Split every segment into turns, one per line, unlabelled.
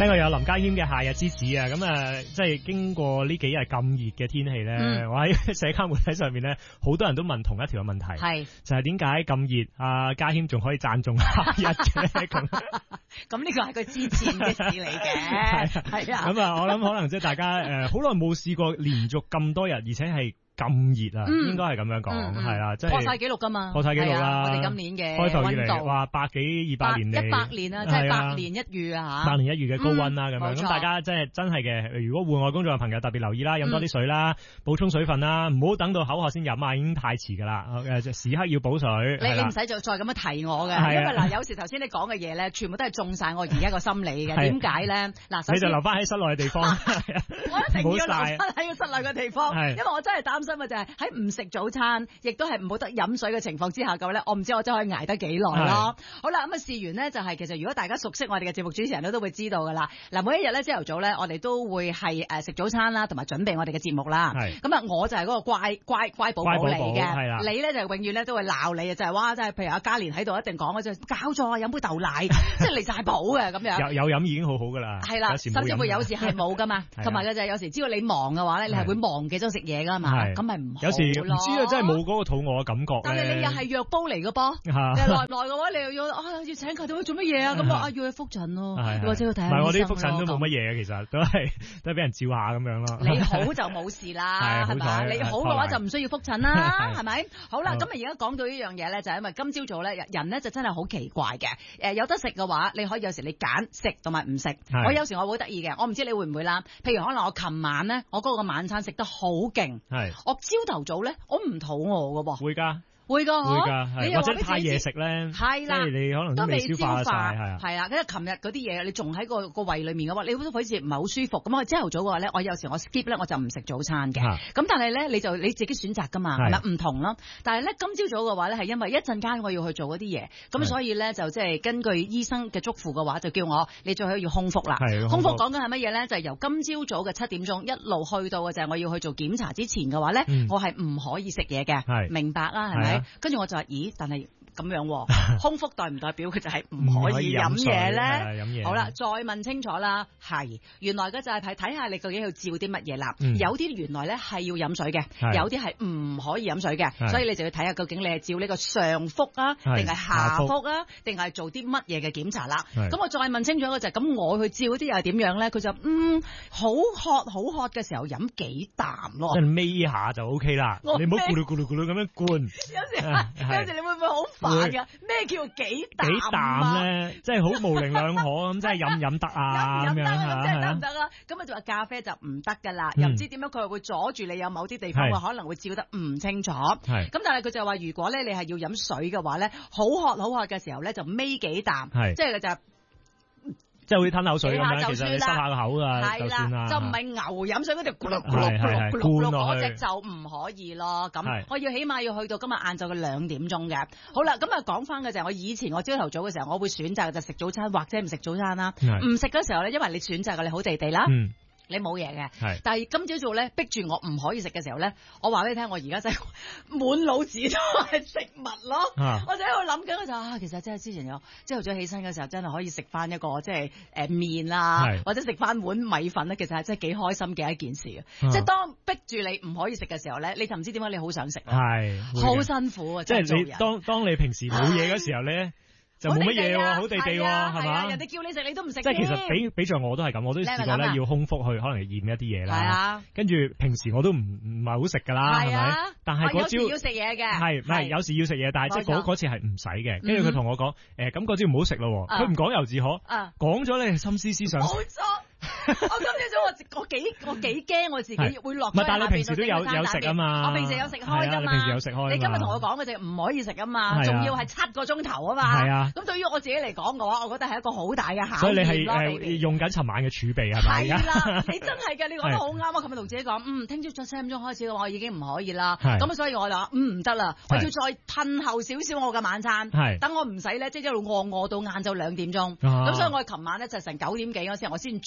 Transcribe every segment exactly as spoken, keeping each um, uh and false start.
聽過有林家謙嘅《夏日之子》啊，咁啊，即係經過呢幾日咁熱嘅天氣咧，嗯、我喺社交媒體上面咧，好多人都問同一條嘅問題，係就係點解咁熱啊？家謙仲可以讚中夏日嘅咁，
咁呢個係佢之前嘅事嚟嘅，係啊。
咁啊，我諗可能即係大家誒，好耐冇試過連續咁多日，而且係咁熱啊，應該係咁樣講，係啦，即係
破晒紀錄噶嘛，
破晒紀錄啦！
我哋今年嘅
開頭以
溫度
嚟話百幾二百年嚟，
一百年啊，即係百年一遇啊嚇，
百年一遇嘅高溫啦咁樣。咁大家即係真係嘅，如果戶外工作嘅朋友特別留意啦，飲多啲水啦，補充水分啦，唔好等到口渴先飲啊，已經太遲㗎啦。誒，時刻要補水。
你你唔使再再咁樣提我嘅，因為嗱有時頭先你講嘅嘢咧，全部都係中晒我而家個心理嘅。點解咧？嗱，
你就留翻喺室內嘅地方。
我一定要留翻喺個室內嘅地方，因為我真係擔心嘅就係喺唔食早餐，亦都係唔好得飲水嘅情況之下嘅咧，我唔知我真係可以捱得幾耐咯。好啦，咁啊試完呢，就係其實如果大家熟悉我哋嘅節目主持人咧，都會知道噶啦。嗱，每一日咧朝頭早咧，我哋都會係誒食早餐啦，同埋準備我哋嘅節目啦。咁啊，我就係嗰個乖乖乖寶寶嚟嘅。你咧就永遠咧都會鬧你啊，就係話即係譬如阿嘉蓮喺度一定講嘅就搞錯啊，飲杯豆奶，即係離晒譜嘅咁樣。
有有飲已經好好噶啦。係啦，甚至乎
有時係冇噶嘛。同埋嘅就係有時只要你忙嘅話咧，你係會忘記咗食嘢噶嘛。咁咪唔好。
有時唔知啊，真係冇嗰個肚餓嘅感覺。
但係你又係藥煲嚟嘅噃，你耐唔耐嘅話，你又要啊要請假做乜嘢啊？咁啊要去復診咯，或者要睇下醫生咯。唔係我啲復診都冇乜嘢嘅，其實都係都係俾人照下咁樣咯。 你好就冇事啦，係咪？你好嘅話就唔需要復診啦，係咪？好啦，咁啊而家講到呢樣嘢咧，就係因為今朝早咧，人咧就真係好奇怪嘅。誒有得食嘅話，你可以有時你揀食同埋唔食。我有時我會得意嘅，我唔知你會唔會啦。譬如可能我琴晚咧，我嗰個晚餐食得好勁，我朝頭早咧，我唔肚餓嘅喎。
會㗎。
會噶，
會噶，或者太夜食咧，
係啦，
即係你可能都未消化晒，係啊，
係啦。跟住琴日嗰啲嘢，你仲喺個個胃裏面嘅話，你好似唔係好舒服。咁我朝頭早嘅話咧，我有時我 skip 咧，我就唔食早餐嘅。咁但係咧，你就你自己選擇噶嘛，係咪唔同咯？但係咧，今朝早嘅話咧，係因為一陣間我要去做嗰啲嘢，咁所以咧就即係根據醫生嘅囑咐嘅話，就叫我你最好要空腹啦。空腹講緊係乜嘢咧？就係由今朝早嘅七點鐘一路去到嘅就係我要去做檢查之前嘅話咧，我係唔可以食嘢嘅，明白啦，係咪？跟住我就話咦，但係咁樣空腹代唔代表佢就係唔可以飲嘢咧？飲嘢好啦，再問清楚啦。係原來嘅就係睇下你究竟要照啲乜嘢啦。嗯、有啲原來咧係要飲水嘅，有啲係唔可以飲水嘅，所以你就要睇下究竟你係照呢個上腹啊，定係下腹啊，定係做啲乜嘢嘅檢查啦。咁我再問清楚嘅就係、是、咁，我去照啲又係點樣咧？佢就嗯好渴好渴嘅時候飲幾啖咯，
跟住孭下就 O K 啦。你唔好咕嚕咕嚕咕嚕咁樣灌。有
時有時你會唔會好煩噶？咩叫幾啖？
幾啖咧，即係好模棱兩可咁，即係飲唔飲得啊？
飲唔飲得啊？即係得唔得啊？咁啊就話咖啡就唔得噶啦，又唔知點樣佢會阻住你有某啲地方可能會照得唔清楚。咁但係佢就話如果咧你係要飲水嘅話咧，好渴好渴嘅時候咧就尾幾啖，即係佢就。
即係會吞口水咁樣，其實你塞下個口啊，就算啦。
就唔係牛飲水嗰條咕嚕咕嚕咕嚕咕嚕嗰隻就唔可以咯。咁我要起碼要去到今日晏晝嘅兩點鐘嘅。好啦，咁啊講翻嘅就係我以前我朝頭早嘅時候，我會選擇就食早餐或者唔食早餐啦。唔食嘅時候咧，因為你選擇嘅你好地地啦。嗯你冇嘢嘅，但係今朝早咧逼住我唔可以食嘅時候咧，我話俾你聽，我而家真係滿腦子都係食物咯。啊、我就喺度諗緊，我就啊，其實真係之前有朝頭早起身嘅時候，真係可以食翻一個即係誒麵啦，是或者食翻碗米粉咧，其實係真係幾開心嘅一件事。啊、即係當逼住你唔可以食嘅時候咧，你就唔知點解你好想食，係好辛苦啊！
即係你當當你平時冇嘢嘅時候咧。就冇乜嘢喎，好地地喎，係嘛？人
哋叫你食你都唔食。
即係其實比比在我都係咁，我都試過咧要空腹去，可能驗一啲嘢啦。係啊。跟住平時我都唔唔係好食㗎啦，係咪？但係嗰朝
有時要食嘢嘅。
係，唔係有時要食嘢，但係即係嗰嗰次係唔使嘅。跟住佢同我講，誒咁嗰朝唔好食咯。佢唔講猶自可，講咗你係心思思想。
冇錯。我今朝早我我幾我幾驚我自己會落。
唔係，但係你平時都有有食啊嘛。
我平時有食開㗎嘛。
你平時有食開。
你今日同我講嘅就唔可以食啊嘛，仲要係七個鐘頭啊嘛。係啊。咁對於我自己嚟講嘅話，我覺得係一個好大嘅考驗咯。所以你係誒用緊尋晚嘅儲備係咪？係啦，你真係嘅，你講得好啱。我琴日同自己講，嗯，聽朝再七點鐘開始嘅話，我已經唔可以啦。咁所以我就話，嗯，唔得啦，我要再褪後少少我嘅晚餐。係。等我唔使咧，即係一路餓餓到晏晝兩點鐘。咁所以我係琴晚咧就成九點幾嗰時，我先再食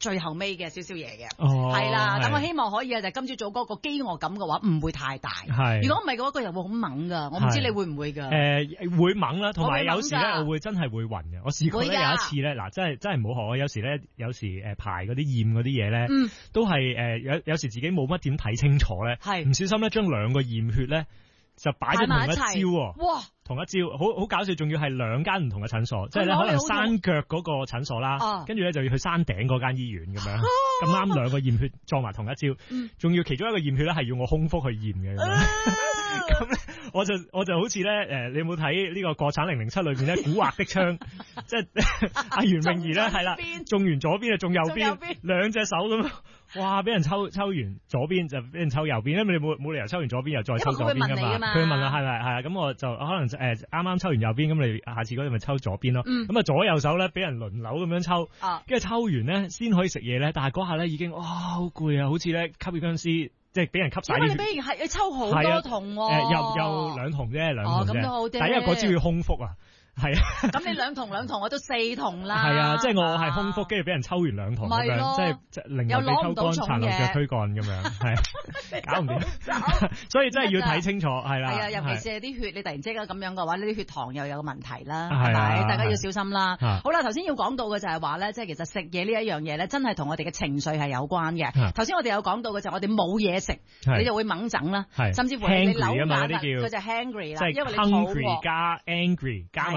最後尾嘅少少嘢嘅。
哦，
係啦，咁我希望可以啊，就今朝早嗰個飢餓感嘅話唔會太大。
係，
如果唔係嘅話，個人會好猛㗎。我唔知你會唔會㗎？
誒會猛啦，同埋有時咧，我會真係會暈嘅。我試過咧有一次咧，嗱真係真係唔好學啊！有時咧，有時誒排嗰啲驗嗰啲嘢咧，都係誒有有時自己冇乜點睇清楚咧，唔小心咧將兩個驗血咧就擺咗同一朝喎。哇！同一朝，好好搞笑，仲要係兩間唔同嘅診所，即係咧可能山腳嗰個診所啦，跟住咧就要去山頂嗰間醫院咁樣，咁啱兩個驗血撞埋同一朝，仲要其中一個驗血咧係要我空腹去驗嘅，咁咧我就我就好似咧誒，你有冇睇呢個國產零零七裏邊咧古惑的槍，即係阿袁詠儀咧係啦，中完左邊就中右邊，兩隻手咁。哇！俾人抽抽完左邊就俾人抽右邊，因為你冇冇理由抽完左邊又再抽左邊噶嘛？佢會問啊，係咪係啊？咁我就可能誒啱啱抽完右邊，咁你下次嗰陣咪抽左邊咯。咁啊、嗯、左右手咧俾人輪流咁樣抽，跟住、啊、抽完咧先可以食嘢咧。但係嗰下咧已經哇好攰啊，好似咧吸血僵屍，即係俾人吸晒。因為你俾人係你抽好多筒喎、啊，又又兩筒啫，兩筒啫。咁都好啲。但係因為嗰招要空腹啊。係啊，咁你兩筒兩筒，我都四筒啦。係啊，即係我係空腹，跟住俾人抽完兩筒咁樣，即係令我哋抽乾殘留嘅軀幹咁樣，係搞唔掂。所以真係要睇清楚，係啦。係啊，尤其是係啲血，你突然之間咁樣嘅話，呢啲血糖又有個問題啦，係咪？大家要小心啦。好啦，頭先要講到嘅就係話咧，即係其實食嘢呢一樣嘢咧，真係同我哋嘅情緒係有關嘅。頭先我哋有講到嘅就係我哋冇嘢食，你就會猛整啦，甚至乎你扭牙啦，佢就 hungry 啦，因為你肚餓加 angry 加。